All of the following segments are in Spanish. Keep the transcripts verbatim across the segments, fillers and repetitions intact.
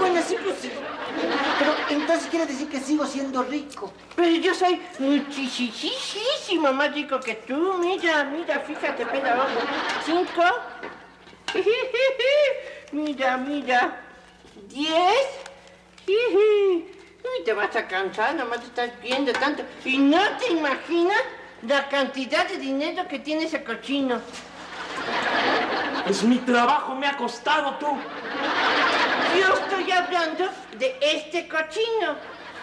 bueno, sí, pues sí. Pero entonces quiere decir que sigo siendo rico. Pero yo soy muchísimo más rico que tú. Mira, mira, fíjate, pela ojo. Cinco. Mira, mira. Diez. Uy, te vas a cansar, nomás te estás viendo tanto. Y no te imaginas la cantidad de dinero que tiene ese cochino. Pues mi trabajo me ha costado, tú. Yo estoy hablando de este cochino.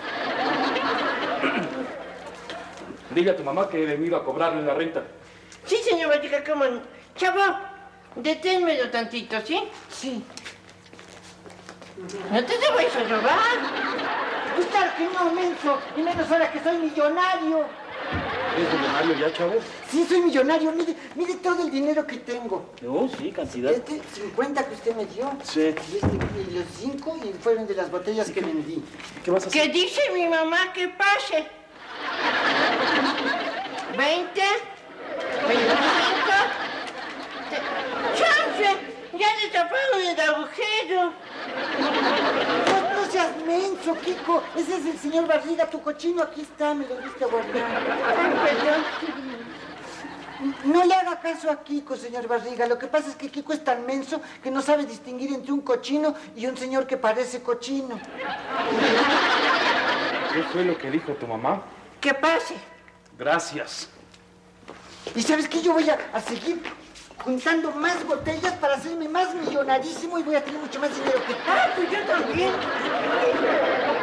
Dile a tu mamá que he venido a cobrarle la renta. Sí, señor Valleca, ¿cómo? Chavo, deténmelo tantito, ¿sí? Sí. No te te vayas a robar. Pues claro que no, menso. Y menos ahora que soy millonario. ¿Eres millonario ya, chavo? Sí, soy millonario. Mire, mire todo el dinero que tengo. No, sí, cantidad. Este, cincuenta que usted me dio. Sí. Y este, y los cinco, y fueron de las botellas que vendí. ¿Qué vas a hacer? ¿Qué dice mi mamá que pase? ¿Veinte? ¿Veinticinco? ¡Chance! ¡Ya le taparon el agujero! No, no seas menso, Kiko. Ese es el señor Barriga, tu cochino. Aquí está, me lo diste a guardar. Ay, perdón. No le haga caso a Kiko, señor Barriga. Lo que pasa es que Kiko es tan menso que no sabe distinguir entre un cochino y un señor que parece cochino. ¿Qué fue lo que dijo tu mamá? ¿Qué pase? Gracias. ¿Y sabes qué? Yo voy a, a seguir juntando más botellas para hacerme más millonarísimo y voy a tener mucho más dinero que tú. Ah, pues yo también.